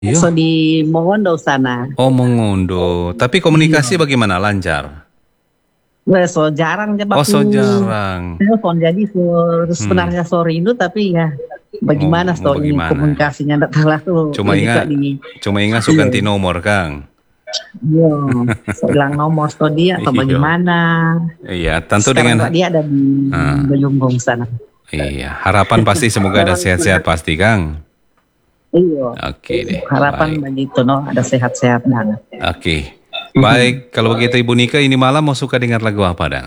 Iya. So di Mongondo sana. Oh, Mongondo. Tapi komunikasi Iya. bagaimana? Lancar? Wah, so jarang aja Oh, baku so jarang. telepon. Jadi so, Hmm. sebenarnya so rindu tapi ya Oh, bagaimana mau so ini bagaimana? komunikasinya tidak terlalu Cuma ini kak ingat, di. cuma ingat Iya. suka ganti nomor, Kang. Iya. So hilang nomor so dia atau Iya. bagaimana. Iya, tentu Sekarang dengan kok dia ada di ah, Belunggung sana. iya, harapan pasti semoga ada Memang sehat-sehat sehat. pasti, Kang. Iya. Oke deh, Harapan baik. begitu no ada sehat-sehat banget. Oke. Baik, kalau begitu Ibu Nika ini malam mau suka dengar lagu apa, Dang?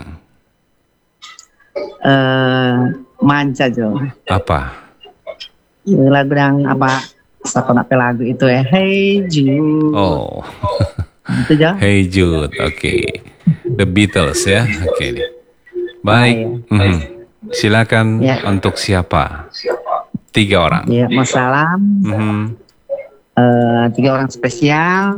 Manca Jo. Apa? Lagu yang apa? Satu lagu itu ya. Hey Jude. Oh, Itu Jo. Hey Jude, oke. The Beatles ya, oke deh. Ah, Baik, ya. silakan Ya, untuk siapa? 3 orang. ya, mau salam. Mhm. 3 orang spesial.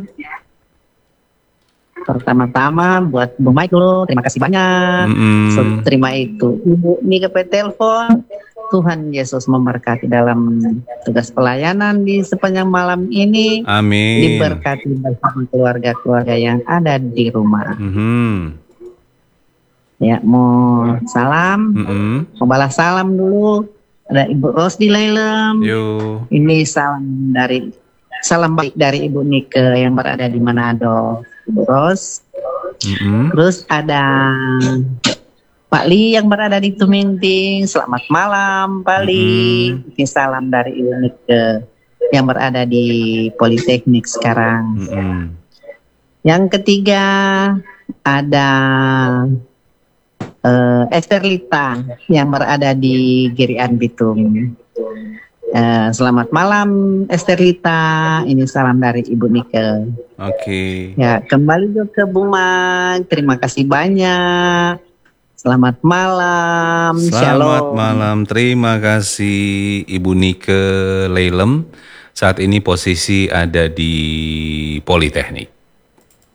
Pertama-tama buat Bu Mike lo, terima kasih banyak. So, Mm-mm. terima itu. Ibu Nika pe telepon. Tuhan Yesus memberkati dalam tugas pelayanan di sepanjang malam ini. Amin. Diberkati bersama keluarga-keluarga yang ada di rumah. Mhm. Ya, mau salam. Mm-mm. Mau balas salam dulu. Ada Ibu Rosdi Lailem. Yo. Ini salam baik dari Ibu Nike yang berada di Manado, Ibu Ros. Mm-mm. Terus ada Pak Li yang berada di Tuminting. Selamat malam Pak Li. Ini salam dari Ibu Nike yang berada di Politeknik sekarang. Mm-mm. Yang ketiga ada Esterlita yang berada di Girian Bitung. Selamat malam Esterlita. Ini salam dari Ibu Nike. Oke. Ya, kembali juga ke Bumang. Terima kasih banyak. Selamat malam. Selamat Shalom. malam. Terima kasih Ibu Nike Leilem. Saat ini posisi ada di Politeknik.